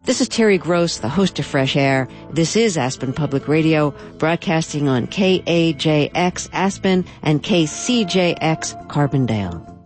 This is Terry Gross, the host of Fresh Air. This is Aspen Public Radio, broadcasting on KAJX Aspen and KCJX Carbondale.